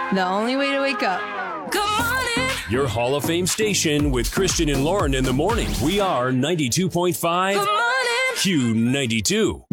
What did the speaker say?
The only way to wake up. Good morning. Your Hall of Fame station with Christian and Lauren in the morning. We are 92.5 Good morning. Q92.